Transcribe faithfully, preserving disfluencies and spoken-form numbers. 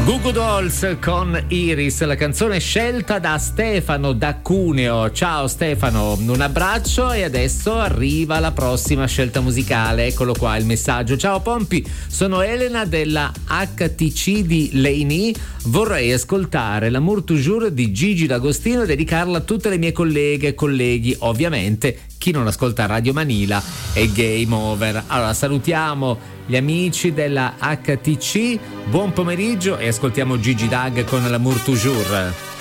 Goo Goo Dolls con Iris, la canzone scelta da Stefano da Cuneo. Ciao Stefano, un abbraccio e adesso arriva la prossima scelta musicale. Eccolo qua il messaggio. Ciao Pompi, sono Elena della H T C di Leini. Vorrei ascoltare l'Amour Toujours di Gigi D'Agostino e dedicarla a tutte le mie colleghe e colleghi. Ovviamente chi non ascolta Radio Manila è game over. Allora salutiamo gli amici della H T C, buon pomeriggio e ascoltiamo Gigi Dag con l'Amour Toujours.